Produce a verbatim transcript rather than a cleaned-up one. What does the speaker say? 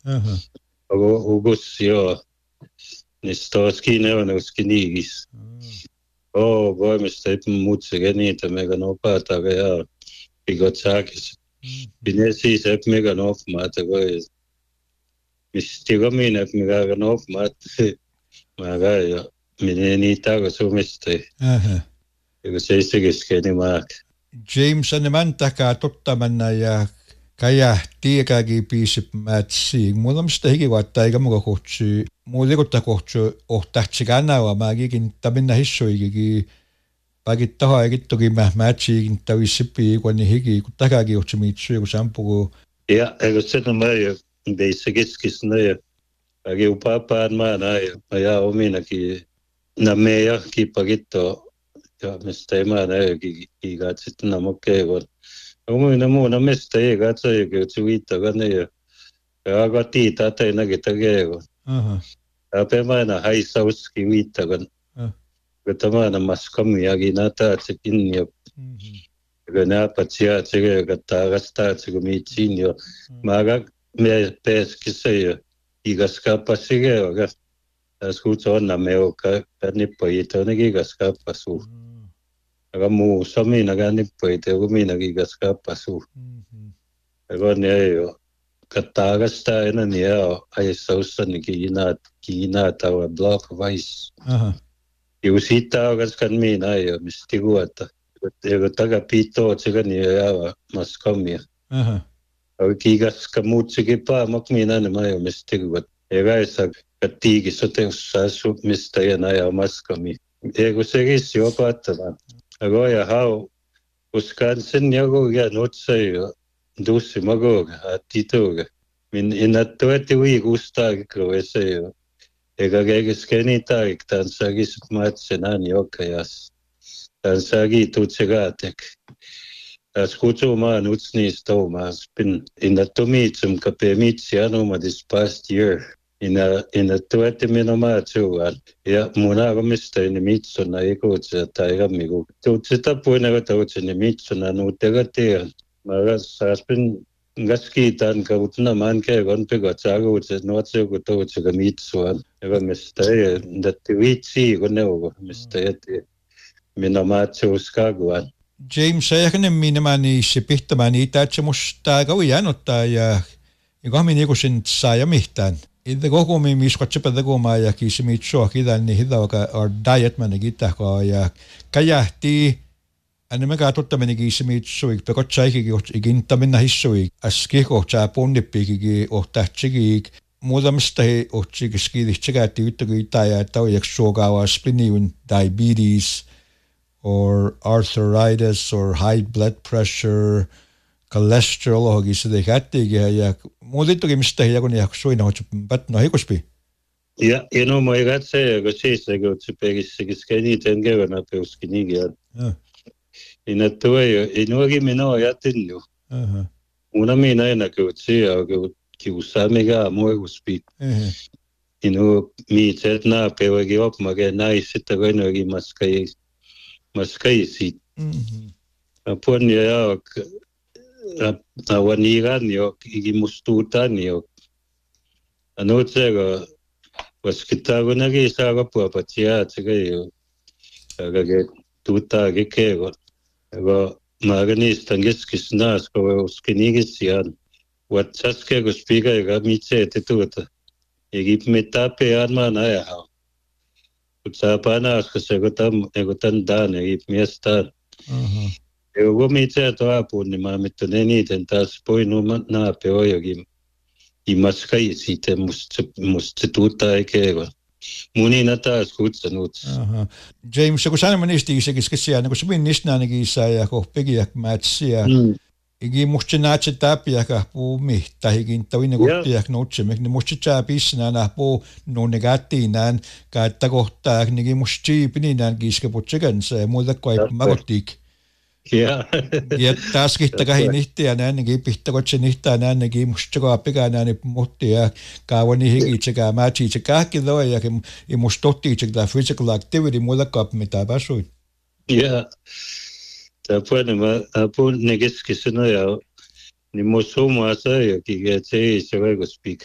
Aha. August joo. Niistä olisikin neuvoneuskiin niigis. Oo, voimista ei muutsikin niitä mega nopeata ja pikot saakis. Pinne siis ei mega nopeata kuin mistä minä mega nopeata. Mä käyn ja minä niitä kun sumista. Aha. Ja se istikin niin mä. James on mantakaa tottamanna ja kaya tiekääkin piisip mätsiin. Mulla on sitä hikivaattaa eikä muka kohtsu. Mulla liikuttaa kohtsu ohtahtsikään näyä. Mä kikin taminna hissuikikin. Pakit tahaa eikin toki mä mätsiin tavisipii kun niin hiki. Kun takaakin ohtsi miitsuja kun sampuu. Ja eikö se on mä jo teissä keskisnä ja Aki upapaan mä näin. Mä jää ominakin. Nämä ja kipakitto. Ja mistä ei mä näy kiikaat sitten nämä keivon. Omuina muuna mistä ei katso eikä tsuittakaan ja aga tiitä teinakin keivon. Aha. Ja pemaina haisauskin viittakan. Kun tämä maskamiakin näyttää sekin ja kun näpät sieltä sekä kun tarkastaa se kun miitsin jo. Mä me pääskin se jo. Ikäskappas sekä joka. Tässä kutsu on nämä joka nippaita on ikäskappas uu. Aga muu saminakaan nippaita joku minäkin ikäskappas uu. Ja kun ei jo. Kun tarkastaa enää niin jo haisausani kiinaa taua block vais. Aha. Ju siitä oikeastaan minä ei ole mistä kuota. Eikö takapitoa sekä niin jäävä maskamia. Aha. Kiikaska muutsikin paamak minä niin mä ei ole mistä kuota. Eikä ei saa tiikissä teossa mistä ei enää jää maskamia. Eikö se kissi opattamaan. Eikö ja hau. Uskaan sen joku jään otsai jo. Dussi magoga. Attitoga. Min inattu eti uikustaa kruessa jo. Eikä kaikessa niitä tanssaakis matsenaan jokajas. Tanssaaki tutsegatek. Tässä kutsumaan utsniista omas. Pin inattu miitsum kape miitsi anomadis past year. Ina inattu eti minun maatsuaan. Ja mun agamista inni miitsuna ikuutsa tai gammiku. Tutsita puinaka tautsini miitsuna nuutega tean. Mä saas pin Gaskitan kautna man ke gon pe gatsago se no se ko to se ga mitsuan ega mista e datti vitsi ko neuvo mista et minä matsuskaguan James sähnen minä mani se pihtämään niitä että musta kauan ottaa ja ja kahmi niinku sen saa mihtään. Itse koko mi miskotse pedagoma ja kisi mitsua kidan niin hida or diet man gittaa ja kajahti Anna mä katsotaan menikin se mitsui, pekot saikin ikin taminna hissui, äski kohtaa ponnippikin ohtatsikin, muutamista he ohtsikin skiiditsikaatti yhtäkin ja että on jaks suokaava spleniun diabetes or arthritis or high blood pressure, cholesterol ohkin se tekättikin ja muutittukin mistä he jakon jaks suina hoitsi patno hikuspi. Ja ja no mä ei katse, kun siis se koutsi pekissikin skeniten kevänä peuskin niinkin. Ina tuo ei nuokin minä ajatin jo. Una minä enää kuutsi ja kiusaa mikä muokuspi. Inu miitset naapevakin opmaken naisista kun nuokin maskai maskaisi. Puonia ja awan iran jo ikin mustuutan jo. Anu tsega vaskitaan näki saada puopatsia tsega jo. Aga tuuttaa kekego. Aga maaganistan keskis naas kun uskinigis jaan. Watsaske kun spiga ega mitse ette tuota. Egi mitape armaan ajaa. Kutsaa panaas kun se kun tämän daan egi miestaan. Ego kun mitse toapuun niin mä mitun eniten taas poinu naape ojokin. Imaskai siitä musta se tuuttaa ekeego. Munina taas kutsanut. James, kun sä enemmän niistä isäkin siellä, kun se minä niistä ainakin isä ja kohpikin mätsiä. Ikin musta se näet se täpiä kahpuu mihtähikin, tawin kohtia noutsemik, niin musta se täpisnä nähpuu nuunne kättiin näin, käyttä kohtaa, niin musta siipini näin kiskeput sekänsä ja muuta kuin makottiik. Ja taas kihtäkähin nihtiä näin, niin pihtäkot se nihtää näin, niin musta se kaapikään näin, muhti ja kauan niin hikit sekä mätsiä se kähki toi ja musta tohtii se tämä physical activity muuta kaap mitä pääsuin. Ja. Tämä puhuin, mä puhuin ne keskisena ja niin musta omaa saa jokin, että se ei se vaikka speak.